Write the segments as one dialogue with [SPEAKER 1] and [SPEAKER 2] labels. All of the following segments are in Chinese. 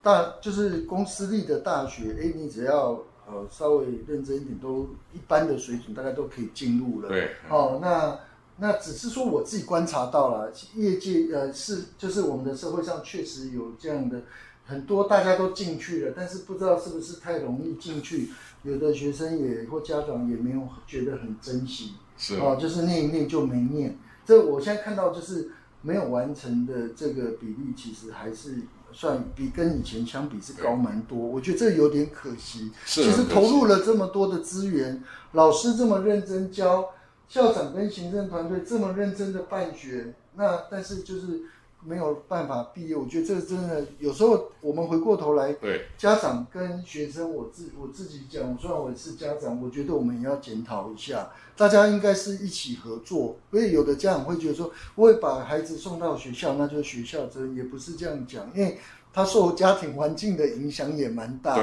[SPEAKER 1] 就是公私立的大学，你只要稍微认真一点，都一般的水准，大概都可以进入了。
[SPEAKER 2] 对，
[SPEAKER 1] 那只是说我自己观察到了，业界就是我们的社会上确实有这样的很多大家都进去了，但是不知道是不是太容易进去，有的学生或家长也没有觉得很珍惜，就是念一念就没念。这我现在看到就是没有完成的这个比例，其实还是算比跟以前相比是高蛮多。我觉得这有点可惜。其实投入了这么多的资源，老师这么认真教。校长跟行政团队这么认真的办学，但是就是没有办法毕业。我觉得这真的有时候我们回过头来，家长跟学生，我自己讲，虽然我是家长，我觉得我们也要检讨一下，大家应该是一起合作。所以有的家长会觉得说，我会把孩子送到学校，那就是学校责任，也不是这样讲，因为他受家庭环境的影响也蛮大。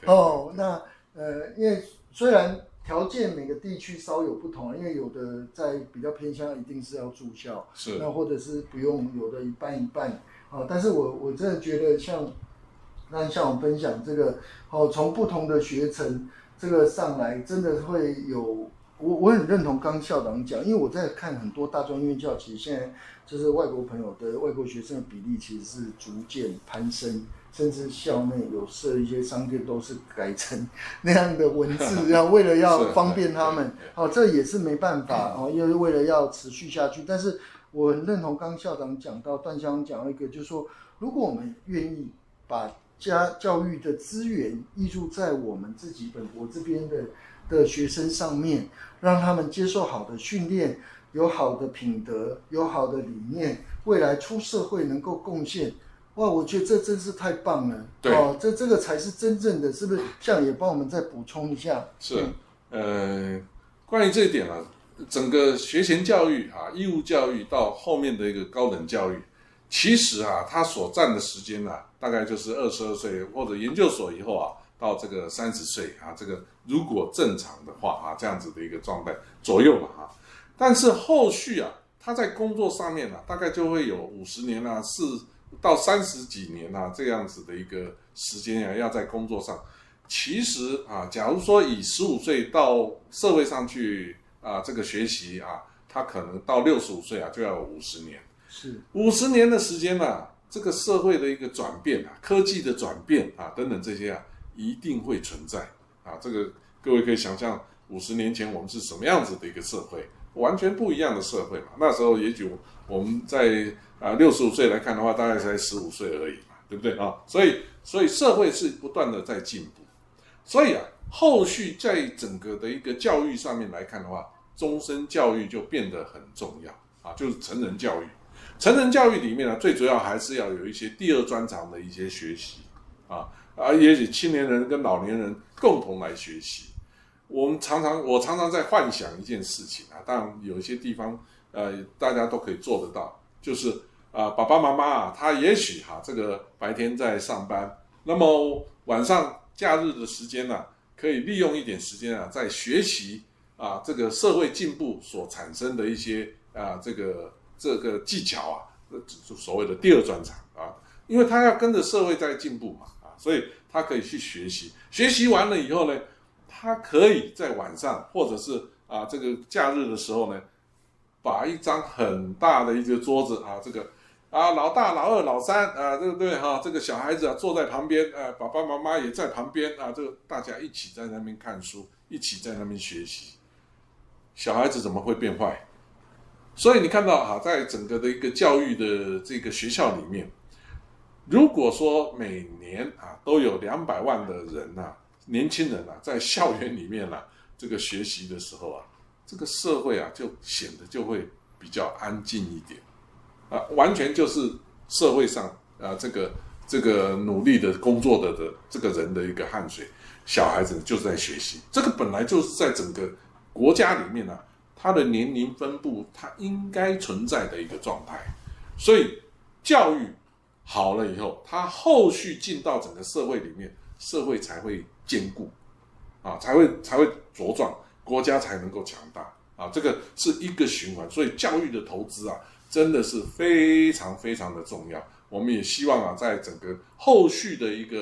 [SPEAKER 1] 因为虽然条件每个地区稍有不同，因为有的在比较偏乡，一定是要住校，那或者是不用，有的一半一半。但是我真的觉得像我分享这个，从不同的学程这个上来，真的会有。我很认同刚校长讲，因为我在看很多大专院校，其实现在就是外国朋友的外国学生的比例其实是逐渐攀升，甚至校内有设一些商店都是改成那样的文字，为了要方便他们，这也是没办法，因为为了要持续下去。但是我很认同刚校长讲到，段校长讲了一个，就是说，如果我们愿意把教育的资源挹注在我们自己本国这边的学生上面，让他们接受好的训练，有好的品德，有好的理念，未来出社会能够贡献。哇，我觉得这真是太棒了。这个才是真正的，是不是？像也帮我们再补充一下。
[SPEAKER 2] 是，关于这一点啊，整个学前教育义务教育到后面的一个高等教育，其实它所占的时间大概就是22岁或者研究所以后到这个30岁这个如果正常的话这样子的一个状态左右了但是后续他在工作上面大概就会有50年到30几年这样子的一个时间要在工作上。其实假如说以15岁到社会上去这个学习他可能到65岁就要有50年，
[SPEAKER 1] 是
[SPEAKER 2] 50年的时间这个社会的一个转变科技的转变等等这些一定会存在这个各位可以想象50年前我们是什么样子的一个社会，完全不一样的社会嘛。那时候也许我们在65岁来看的话，大概才15岁而已嘛，对不对所以社会是不断的在进步。所以后续在整个的一个教育上面来看的话，终身教育就变得很重要就是成人教育。成人教育里面最主要还是要有一些第二专长的一些学习也许青年人跟老年人共同来学习。我常常在幻想一件事情当然有一些地方大家都可以做得到，就是爸爸妈妈他也许这个白天在上班，那么晚上假日的时间可以利用一点时间在学习这个社会进步所产生的一些这个技巧所谓的第二专长因为他要跟着社会在进步嘛所以他可以去学习，学习完了以后呢，他可以在晚上或者是这个假日的时候呢，把一张很大的一个桌子这个老大老二老三对不对这个小孩子坐在旁边爸爸妈妈也在旁边这个大家一起在那边看书，一起在那边学习，小孩子怎么会变坏？所以你看到在整个的一个教育的这个学校里面，如果说每年都有200万的人年轻人在校园里面这个学习的时候这个社会就显得就会比较安静一点完全就是社会上这个努力的工作的这个人的一个汗水，小孩子就是在学习，这个本来就是在整个国家里面它的年龄分布它应该存在的一个状态。所以教育好了以后，它后续进到整个社会里面，社会才会坚固才会茁壮，国家才能够强大这个是一个循环。所以教育的投资真的是非常非常的重要。我们也希望在整个后续的一个